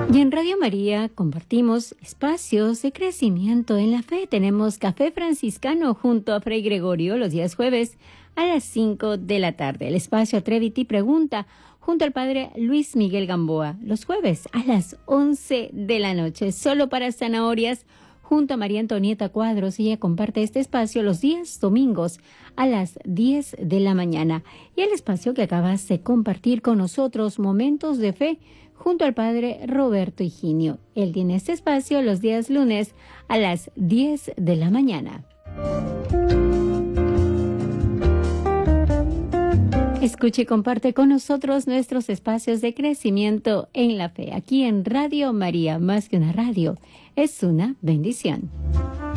Y en Radio María compartimos espacios de crecimiento en la fe. Tenemos Café Franciscano junto a Fray Gregorio los días jueves a las 5 de la tarde. El espacio Atrévete y Pregunta junto al Padre Luis Miguel Gamboa los jueves a las 11 de la noche. Solo para zanahorias junto a María Antonieta Cuadros. Ella comparte este espacio los días domingos a las 10 de la mañana. Y el espacio que acabas de compartir con nosotros, Momentos de Fe, junto al Padre Roberto Higinio. Él tiene este espacio los días lunes a las 10 de la mañana. Escuche y comparte con nosotros nuestros espacios de crecimiento en la fe. Aquí en Radio María, más que una radio, es una bendición.